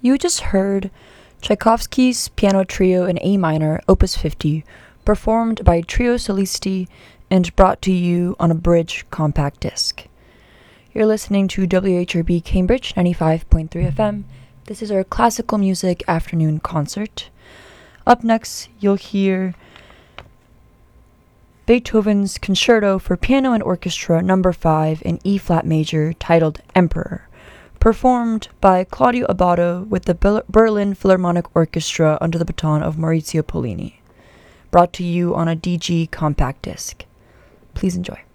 You just heard Tchaikovsky's Piano Trio in A minor, Opus 50, performed by Trio Solisti and brought to you on a Bridge compact disc. You're listening to WHRB Cambridge 95.3 FM. This is our classical music afternoon concert. Up next, you'll hear Beethoven's Concerto for Piano and Orchestra No. 5 in E-flat major, titled Emperor, performed by Claudio Abbado with the Berlin Philharmonic Orchestra under the baton of Maurizio Pollini, brought to you on a DG compact disc. Please enjoy.